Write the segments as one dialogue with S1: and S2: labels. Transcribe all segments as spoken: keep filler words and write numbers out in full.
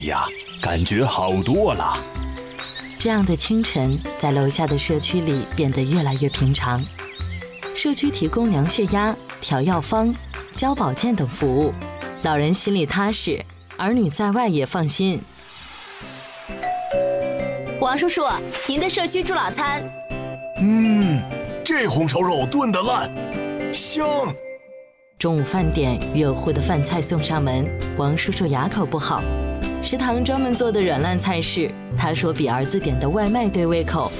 S1: 呀，感觉好多了。
S2: 这样的清晨，在楼下的社区里变得越来越平常。社区提供量血压、调药方、交保健等服务，老人心里踏实，儿女在外也放心。
S3: 王叔叔，您的社区助老餐。
S1: 嗯，这红烧肉炖得烂，香。
S2: 中午饭点，热乎的饭菜送上门，王叔叔哑口不好。食堂专门做的软烂菜式，他说比儿子点的外卖对胃口。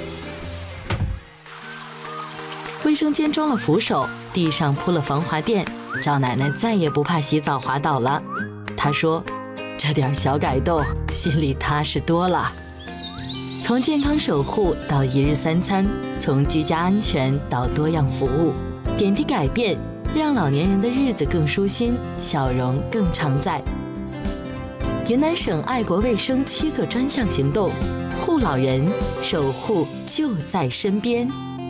S2: 卫生间装了扶手，地上铺了防滑垫，赵奶奶再也不怕洗澡滑倒了。她说，这点小改动，心里踏实多了。从健康守护到一日三餐，从居家安全到多样服务，点滴改变，让老年人的日子更舒心，笑容更常在。云南省爱国卫生七个专项行动，护老人，守护就在身边。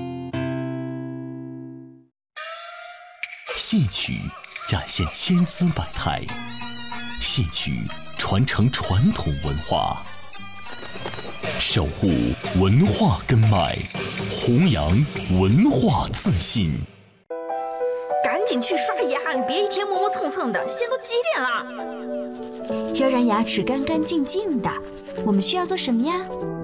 S4: 戏曲展现千姿百态，戏曲传承传统文化，守护文化根脉，弘扬文化自信。
S5: 赶紧去刷牙，你别一天磨磨蹭蹭的，现在都几点了？
S6: 要让牙齿干干净净的，我们需要做什么呀？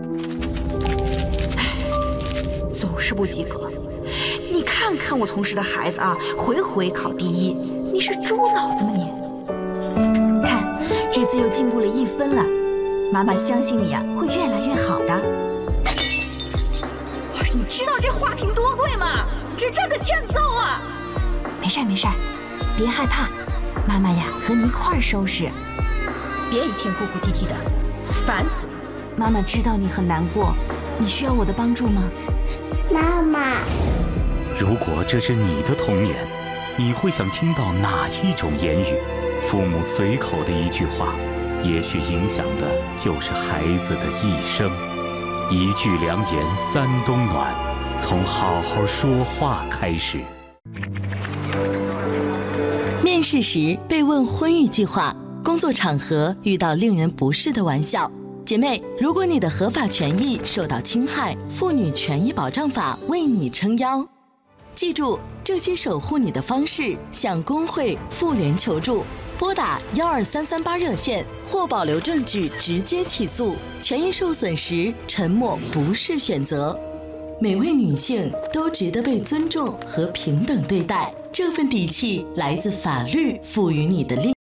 S5: 总是不及格。你看看我同事的孩子啊，回回考第一，你是猪脑子吗你？
S6: 看，这次又进步了一分了，妈妈相信你呀、啊，会越来越好的。
S5: 你知道这花瓶多贵吗？这真的欠揍啊！
S6: 没事没事，别害怕，妈妈呀和你一块儿收拾。
S5: 别一天哭哭啼啼的，烦死了。
S6: 妈妈知道你很难过，你需要我的帮助吗？
S7: 妈妈，
S8: 如果这是你的童年，你会想听到哪一种言语？父母随口的一句话，也许影响的就是孩子的一生。一句良言三冬暖，从好好说话开始。
S2: 面试时被问婚育计划，工作场合遇到令人不适的玩笑，姐妹，如果你的合法权益受到侵害，妇女权益保障法为你撑腰。记住，这些守护你的方式，向工会、妇联求助，拨打幺二三三八热线或保留证据直接起诉。权益受损时，沉默不是选择。每位女性都值得被尊重和平等对待，这份底气来自法律赋予你的力量。